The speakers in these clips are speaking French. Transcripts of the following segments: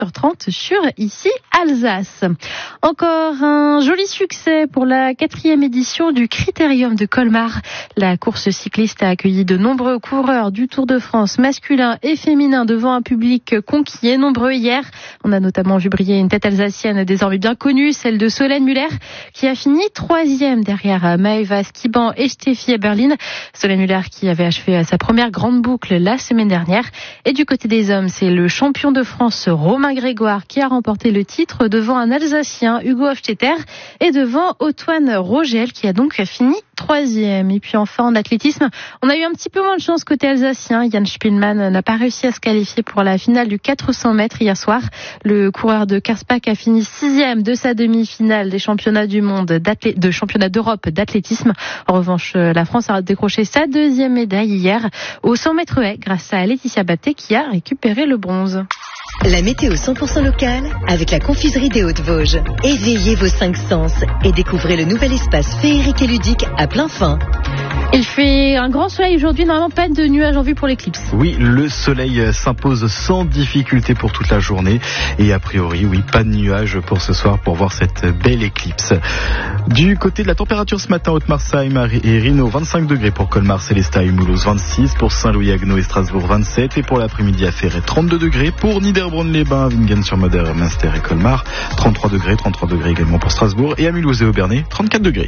20h30 sur Ici Alsace. Encore un joli succès pour la 4e édition du Critérium de Colmar. La course cycliste a accueilli de nombreux coureurs du Tour de France masculin et féminin devant un public conquis et nombreux hier. On a notamment vu briller une tête alsacienne désormais bien connue, celle de Solène Müller, qui a fini 3e derrière Maëva Skiban et Steffi Eberlin. Solène Müller qui avait achevé sa première grande boucle la semaine dernière. Et du côté des hommes, c'est le champion de France Romain Grégoire qui a remporté le titre devant un Alsacien, Hugo Hofstetter, et devant Antoine Rogel qui a donc fini 3e. Et puis enfin en athlétisme, on a eu un petit peu moins de chance côté alsacien. Jan Spielmann n'a pas réussi à se qualifier pour la finale du 400 mètres hier soir. Le coureur de Karlsbad a fini 6e de sa demi-finale des championnats du monde de championnat d'Europe d'athlétisme. En revanche, la France a décroché sa 2e médaille hier au 100 mètres haies grâce à Laetitia Batté qui a récupéré le bronze. La météo 100% locale avec la confiserie des Hauts-de-Vosges. Éveillez vos 5 sens et découvrez le nouvel espace féerique et ludique à plein fin. Il fait un grand soleil aujourd'hui, normalement pas de nuages en vue pour l'éclipse. Oui, le soleil s'impose sans difficulté pour toute la journée et a priori, oui, pas de nuages pour ce soir pour voir cette belle éclipse. Du côté de la température ce matin, Haute-Marsheim et Rhino, 25 degrés pour Colmar, Célestat et Mulhouse, 26, pour Saint-Louis, Haguenau et Strasbourg, 27, et pour l'après-midi à Ferré, 32 degrés, pour Niederbronn-les-Bains, Wingen-sur-Moder, Münster et Colmar, 33 degrés également pour Strasbourg, et à Mulhouse et Obernai, 34 degrés.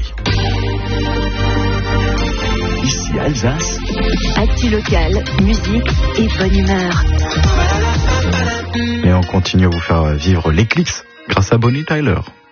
Ici Alsace. Actu local, musique et bonne humeur. Et on continue à vous faire vivre l'éclipse grâce à Bonnie Tyler.